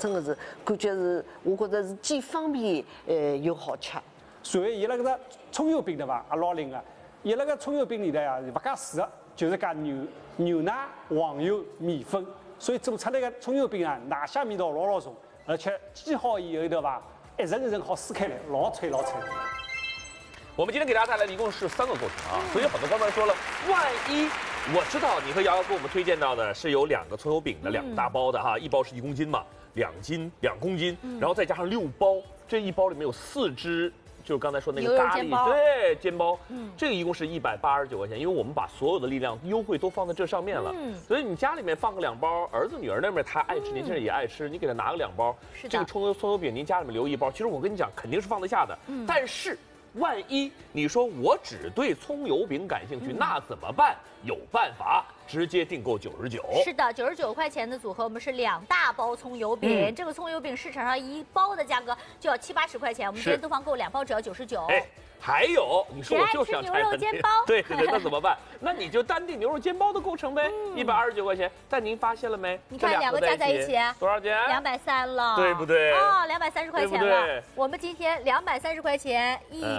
真的是感觉是，我觉着是既方便又好吃。 所以伊那个葱油饼对伐？阿老林个，伊那个葱油饼里头啊是不加水的，就是加牛奶、黄油、米粉，所以做出来个葱油饼啊，奶香味道老重，而且煎好以后对伐，一层一层好撕开来，老脆老脆。 我们今天给大家带来的一共是3个过程啊，所以很多观众说了，万一我知道你和瑶瑶给我们推荐到的是有2个葱油饼的2大包的哈，一包是1公斤嘛，2公斤，然后再加上6包，这一包里面有4只。就是刚才说那个咖喱，对，煎包，这个一共是189块钱，因为我们把所有的力量优惠都放在这上面了，所以你家里面放个2包，儿子女儿那边他爱吃，年轻人也爱吃，你给他拿个2包，这个葱油饼您家里面留1包，其实我跟你讲肯定是放得下的，但是万一你说我只对葱油饼感兴趣，那怎么办？有办法。直接订购99。 是的，99块钱的组合，我们是2大包葱油饼。这个葱油饼市场上1包的价格就要70、80块钱，我们今天东方购2包只要99。 哎，还有，你说我就想吃牛肉煎包， 对，那怎么办？那你就单订牛肉煎包的构成呗，129块钱。但您发现了没？ 你看2个加在一起多少钱 ？230了， 对不对？ 啊，230块钱了。我们今天230块钱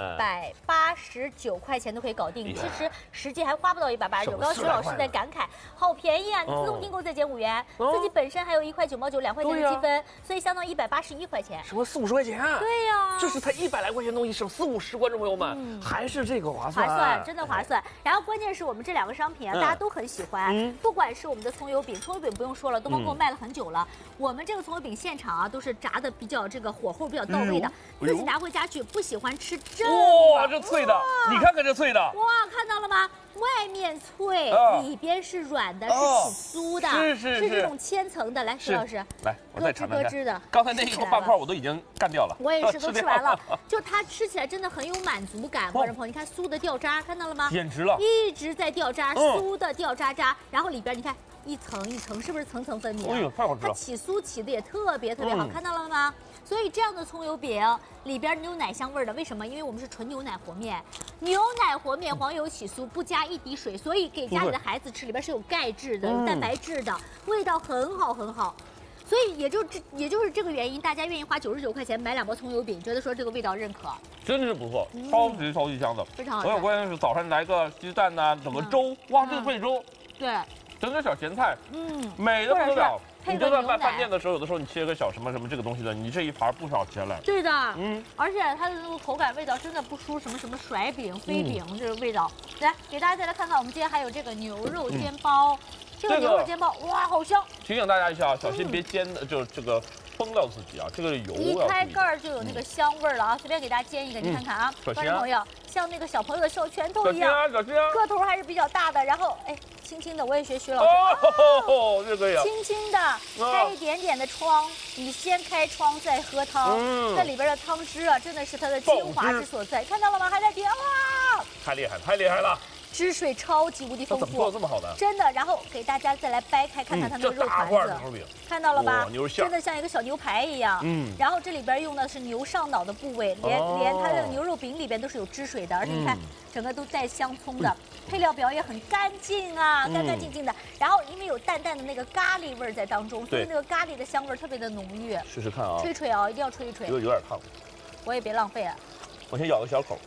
，189块钱都可以搞定。其实实际还花不到189。刚刚徐老师在感慨，好便宜啊！你自动订购再减5元，自己本身还有1块9毛9，2块钱的积分，所以相当于181块钱。 什么40、50块钱啊？ 对呀， 这是才100来块钱东西，省40、50，观众朋友们，还是这个划算。 划算，真的划算。然后关键是我们这2个商品啊，大家都很喜欢，不管是我们的葱油饼，葱油饼不用说了，东方购卖了很久了。我们这个葱油饼现场啊，都是炸的比较这个火候比较到位的，自己拿回家去不喜欢吃真。 哇，这脆的，你看看这脆的。 哇，看到了吗？外面脆，里边是软的，是起酥的，是这种千层的。来，徐老师， 来，我再尝尝看。 咯吱的， 刚才那一口半块我都已经干掉了。 我也是，都吃完了。就它吃起来真的很有满足感，观众朋友，你看酥的掉渣，看到了吗？ 简直了， 一直在掉渣，酥的掉渣渣，然后里边你看一层一层，是不是层层分明？ 哎呦，太好吃了！ 它起酥起的也特别好，看到了吗？所以这样的葱油饼里边有奶香味的，为什么？因为我们是纯牛奶和面，牛奶和面黄油起酥，不加一滴水，所以给家里的孩子吃，里边是有钙质的，有蛋白质的，味道很好。所以也就是这个原因，大家愿意花99块钱买2包葱油饼，觉得说这个味道认可， 真的是不错，超级香的， 非常好吃。 而且关键是早上来个鸡蛋呐，整个粥，哇，这个配粥， 对， 整点小咸菜，美的不得了。你就算在饭店的时候，有的时候你切个小什么这个东西的，你这一盘不少钱了。 对的，而且它的那个口感味道真的不输什么甩饼、飞饼这个味道。来，给大家再来看看，我们今天还有这个牛肉煎包，这个牛肉煎包哇，好香！提醒大家一下啊，小心别煎的，就这个崩到自己啊，这个油一开盖就有那个香味了啊！随便给大家煎一个，你看看啊，观众朋友，像那个小朋友的小拳头一样， 小心啊， 个头还是比较大的，然后哎。轻轻的，我也学徐老师。 哦，这个呀。 轻轻的开一点点的窗，你先开窗再喝汤。这里边的汤汁啊，真的是它的精华之所在。看到了吗？还在点哇！ 太厉害了！ 汁水超级无敌丰富， 怎么做这么好的？ 真的，然后给大家再来掰开看看它那个肉团子，看到了吧？真的像一个小牛排一样。然后这里边用的是牛上脑的部位，连它的牛肉饼里边都是有汁水的，而且你看整个都带香葱的，配料表也很干净啊，干净的。然后因为有淡淡的那个咖喱味在当中，所以那个咖喱的香味特别的浓郁。 试试看啊， 吹啊，一定要吹一吹。 有点烫， 我也别浪费了。 我先咬个小口。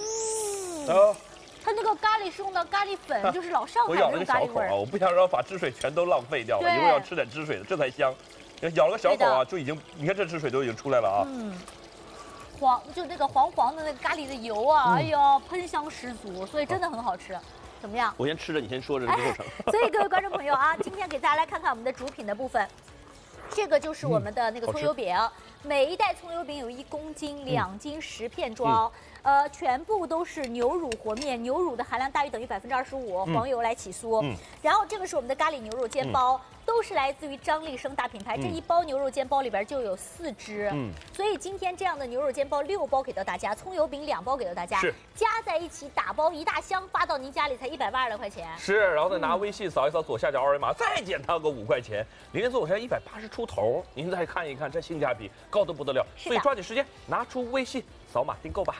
它那个咖喱是用的咖喱粉，就是老上海那种咖喱味啊！我不想让把汁水全都浪费掉了，一会儿要吃点汁水的，这才香。咬了个小口啊，就已经，你看这汁水都已经出来了啊。 就那个黄的那个咖喱的油啊，哎呦，喷香十足，所以真的很好吃。怎么样？ 我先吃着，你先说着这个过程。 所以各位观众朋友啊，今天给大家来看看我们的主品的部分。这个就是我们的那个葱油饼，每一袋葱油饼有1公斤，2斤10片装。全部都是牛乳和面，牛乳的含量大于等于25%，黄油来起酥。然后这个是我们的咖喱牛肉煎包，都是来自于张立生大品牌。这一包牛肉煎包里边就有4只，所以今天这样的牛肉煎包6包给到大家，葱油饼2包给到大家，加在一起打包1大箱发到您家里才182来块钱。 是，然后再拿微信扫一扫左下角二维码，再减它个5块钱，零点做我现在180出头，您再看一看，这性价比高得不得了。所以抓紧时间拿出微信扫码订购吧。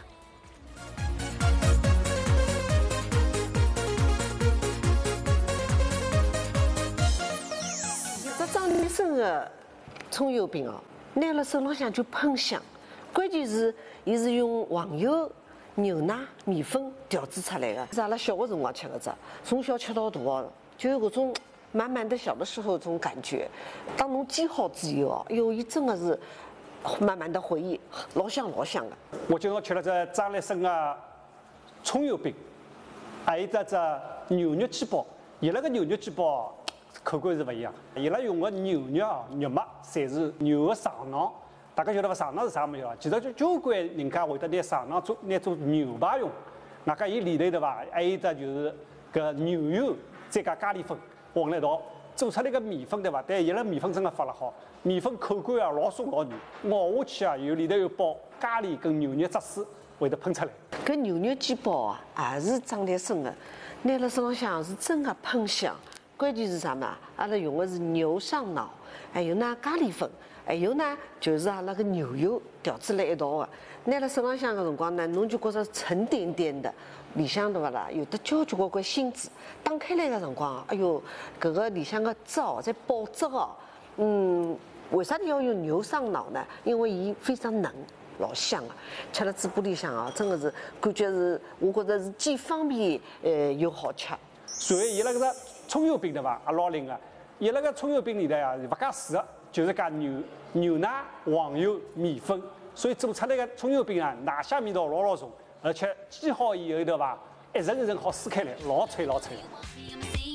张立生的葱油饼哦，拿了手浪向就喷香。关键是，伊是用黄油、牛奶、米粉调制出来的，是阿拉小的辰光吃的只，从小吃到大哦，就有搿种满满的小的时候这种感觉。当侬煎好之后哦，哟，伊真的是满满的回忆，老香老香的。 我今朝吃了只张力生的葱油饼，还有只牛肉鸡煲。伊拉个牛肉鸡煲口感是不一样，伊拉用的牛肉啊肉末侪是牛的上囊。大家晓得伐？上囊是啥物事啊？其实就交关人家会得拿上囊拿做牛排用。外加伊里头对伐？还有一只就是搿牛油再加咖喱粉混了一道，做出来个米粉对伐？但伊拉米粉真的发了好，米粉口感啊老松老软，咬下去啊有里头有包咖喱跟牛肉汁水会得喷出来。 搿牛肉鸡煲啊，也是张力生的，拿了手浪向是真的喷香。关键是啥嘛？阿拉用的是牛上脑，还有呢咖喱粉。还有呢，就是阿拉个牛油调制辣一道的，拿了手浪向个辰光呢，侬就觉着沉甸甸的，里向对伐啦？有得交交关关芯子。打开来个辰光，哎哟，搿个里向个汁哦，在爆汁哦。为啥要用牛上脑呢？因为伊非常嫩，老香啊，吃了嘴巴里向啊，真的是感觉是，我觉着是既方便又好吃。 所以伊拉搿个葱油饼对伐？也老灵个，伊拉个葱油饼里头啊，勿加水的。就是加牛奶、黄油、米粉，所以做出来个葱油饼啊，奶香味道老重，而且煎好以后对伐，一层一层好撕开来，老脆老脆。